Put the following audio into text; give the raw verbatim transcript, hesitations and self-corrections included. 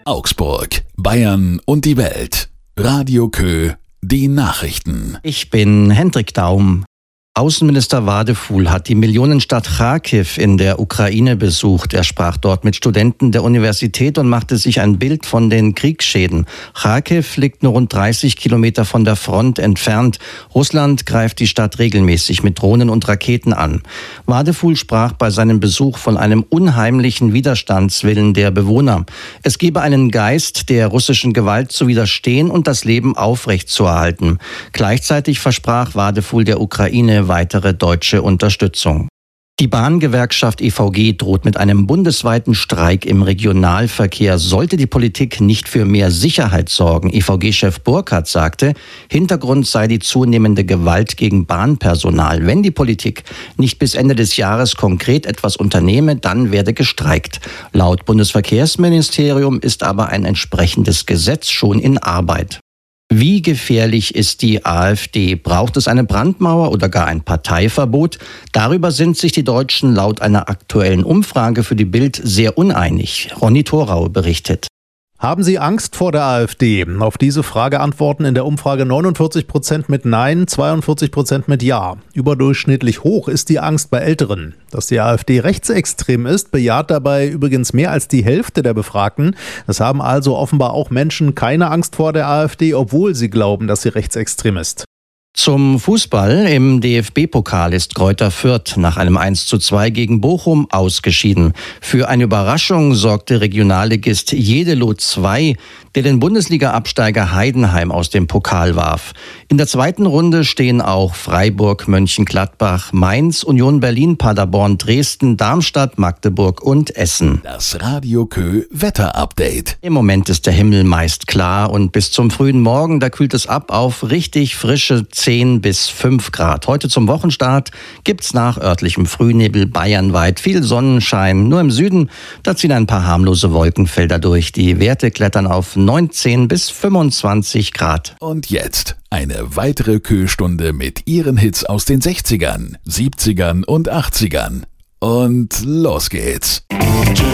Augsburg, Bayern und die Welt. Radio Kö, die Nachrichten. Ich bin Hendrik Daum. Außenminister Wadefuhl hat die Millionenstadt Charkiw in der Ukraine besucht. Er sprach dort mit Studenten der Universität und machte sich ein Bild von den Kriegsschäden. Charkiw liegt nur rund dreißig Kilometer von der Front entfernt. Russland greift die Stadt regelmäßig mit Drohnen und Raketen an. Wadefuhl sprach bei seinem Besuch von einem unheimlichen Widerstandswillen der Bewohner. Es gebe einen Geist, der russischen Gewalt zu widerstehen und das Leben aufrechtzuerhalten. Gleichzeitig versprach Wadefuhl der Ukraine weitere deutsche Unterstützung. Die Bahngewerkschaft E V G droht mit einem bundesweiten Streik im Regionalverkehr, sollte die Politik nicht für mehr Sicherheit sorgen. E V G-Chef Burkhardt sagte, Hintergrund sei die zunehmende Gewalt gegen Bahnpersonal. Wenn die Politik nicht bis Ende des Jahres konkret etwas unternehme, dann werde gestreikt. Laut Bundesverkehrsministerium ist aber ein entsprechendes Gesetz schon in Arbeit. Wie gefährlich ist die AfD? Braucht es eine Brandmauer oder gar ein Parteiverbot? Darüber sind sich die Deutschen laut einer aktuellen Umfrage für die Bild sehr uneinig. Ronny Thorau berichtet. Haben Sie Angst vor der AfD? Auf diese Frage antworten in der Umfrage neunundvierzig Prozent mit Nein, zweiundvierzig Prozent mit Ja. Überdurchschnittlich hoch ist die Angst bei Älteren. Dass die AfD rechtsextrem ist, bejaht dabei übrigens mehr als die Hälfte der Befragten. Es haben also offenbar auch Menschen keine Angst vor der AfD, obwohl sie glauben, dass sie rechtsextrem ist. Zum Fußball. Im D F B-Pokal ist Greuther Fürth nach einem eins zu zwei gegen Bochum ausgeschieden. Für eine Überraschung sorgte Regionalligist Jeddelo zwei, der den Bundesliga-Absteiger Heidenheim aus dem Pokal warf. In der zweiten Runde stehen auch Freiburg, Mönchengladbach, Mainz, Union Berlin, Paderborn, Dresden, Darmstadt, Magdeburg und Essen. Das Radio Kö Wetter-Update. Im Moment ist der Himmel meist klar und bis zum frühen Morgen, da kühlt es ab auf richtig frische zehn bis fünf Grad. Heute zum Wochenstart gibt's nach örtlichem Frühnebel bayernweit viel Sonnenschein. Nur im Süden, da ziehen ein paar harmlose Wolkenfelder durch. Die Werte klettern auf neunzehn bis fünfundzwanzig Grad. Und jetzt eine weitere Kö-Stunde mit Ihren Hits aus den sechzigern, siebzigern und achtzigern. Und los geht's.